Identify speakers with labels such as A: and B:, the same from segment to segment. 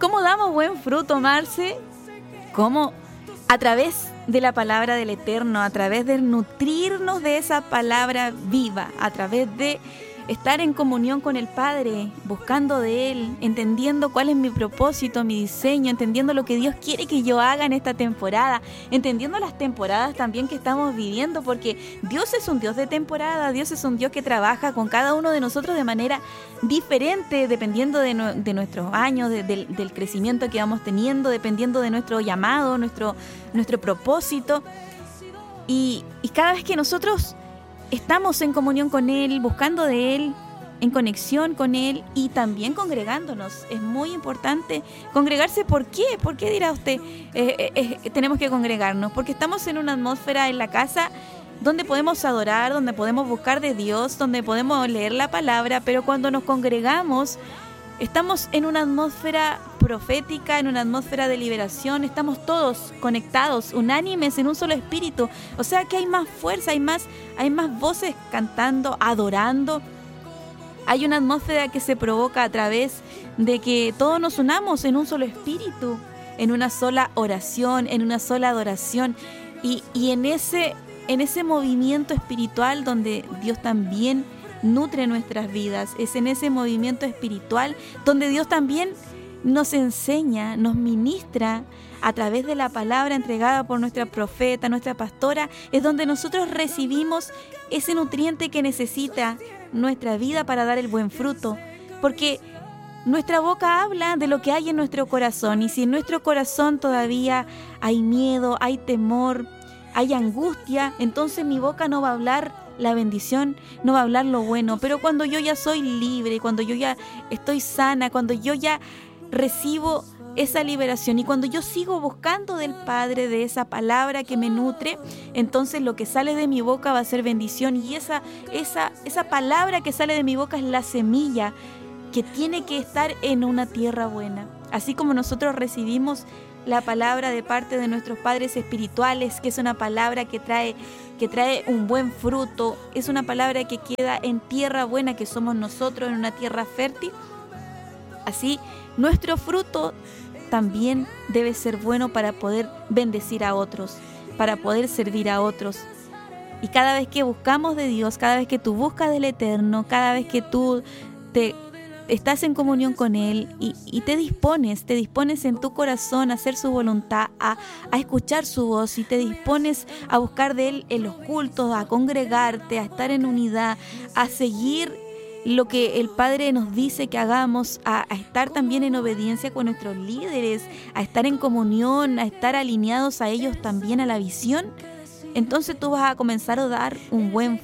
A: cómo damos buen fruto, Marce? ¿Cómo? A través de la palabra del Eterno, a través de nutrirnos de esa palabra viva, a través de estar en comunión con el Padre, buscando de Él, entendiendo cuál es mi propósito, mi diseño, entendiendo lo que Dios quiere que yo haga en esta temporada, entendiendo las temporadas también que estamos viviendo, porque Dios es un Dios de temporada, Dios es un Dios que trabaja con cada uno de nosotros de manera diferente, dependiendo de nuestros años, del crecimiento que vamos teniendo, dependiendo de nuestro llamado, nuestro propósito. Y cada vez que nosotros estamos en comunión con Él, buscando de Él, en conexión con Él y también congregándonos. Es muy importante congregarse. ¿Por qué? ¿Por qué dirá usted? Tenemos que congregarnos. Porque estamos en una atmósfera en la casa donde podemos adorar, donde podemos buscar de Dios, donde podemos leer la palabra, pero cuando nos congregamos estamos en una atmósfera profética, en una atmósfera de liberación, estamos todos conectados, unánimes en un solo espíritu. O sea que hay más fuerza, hay más voces cantando, adorando. Hay una atmósfera que se provoca a través de que todos nos unamos en un solo espíritu, en una sola oración, en una sola adoración. Y en ese movimiento espiritual donde Dios también nutre nuestras vidas, es en ese movimiento espiritual donde Dios también nos enseña, nos ministra a través de la palabra entregada por nuestra profeta, nuestra pastora, es donde nosotros recibimos ese nutriente que necesita nuestra vida para dar el buen fruto, porque nuestra boca habla de lo que hay en nuestro corazón, y si en nuestro corazón todavía hay miedo, hay temor, hay angustia, entonces mi boca no va a hablar la bendición, no va a hablar lo bueno. Pero cuando yo ya soy libre, cuando yo ya estoy sana, cuando yo ya recibo esa liberación y cuando yo sigo buscando del Padre, de esa palabra que me nutre, entonces lo que sale de mi boca va a ser bendición, y esa palabra que sale de mi boca es la semilla que tiene que estar en una tierra buena. Así como nosotros recibimos la palabra de parte de nuestros padres espirituales, que es una palabra que trae un buen fruto, es una palabra que queda en tierra buena, que somos nosotros, en una tierra fértil. Así, nuestro fruto también debe ser bueno para poder bendecir a otros, para poder servir a otros. Y cada vez que buscamos de Dios, cada vez que tú buscas del Eterno, cada vez que tú estás en comunión con Él y te dispones en tu corazón a hacer su voluntad, a escuchar su voz, y te dispones a buscar de Él en los cultos, a congregarte, a estar en unidad, a seguir lo que el Padre nos dice que hagamos, a estar también en obediencia con nuestros líderes, a estar en comunión, a estar alineados a ellos también a la visión, entonces tú vas a comenzar a dar un buen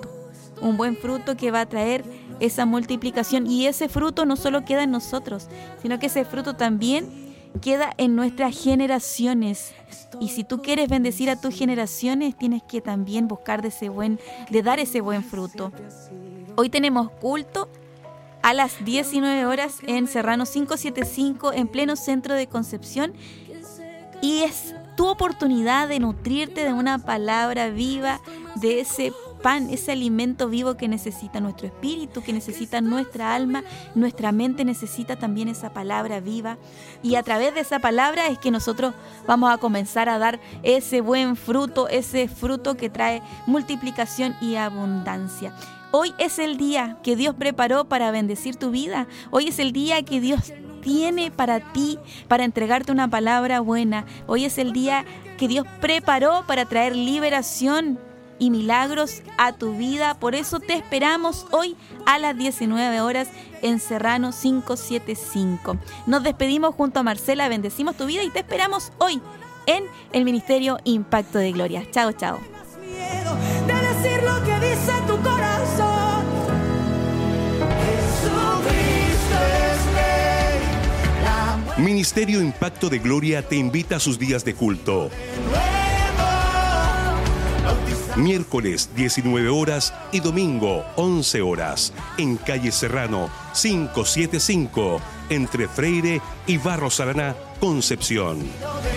A: fruto que va a traer esa multiplicación. Y ese fruto no solo queda en nosotros, sino que ese fruto también queda en nuestras generaciones. Y si tú quieres bendecir a tus generaciones, tienes que también buscar de dar ese buen fruto. Hoy tenemos culto a las 19 horas en Serrano 575, en pleno centro de Concepción, y es tu oportunidad de nutrirte de una palabra viva, de ese pan, ese alimento vivo que necesita nuestro espíritu, que necesita nuestra alma, nuestra mente necesita también esa palabra viva, y a través de esa palabra es que nosotros vamos a comenzar a dar ese buen fruto, ese fruto que trae multiplicación y abundancia. Hoy es el día que Dios preparó para bendecir tu vida. Hoy es el día que Dios tiene para ti, para entregarte una palabra buena. Hoy es el día que Dios preparó para traer liberación y milagros a tu vida. Por eso te esperamos hoy a las 19 horas en Serrano 575. Nos despedimos junto a Marcela, bendecimos tu vida y te esperamos hoy en el Ministerio Impacto de Gloria. Chao, chao.
B: Miedo de decir lo que dice tu corazón. Jesucristo es Rey.
C: Ministerio Impacto de Gloria te invita a sus días de culto. Miércoles 19 horas y domingo 11 horas en calle Serrano 575 entre Freire y Barros Araná, Concepción.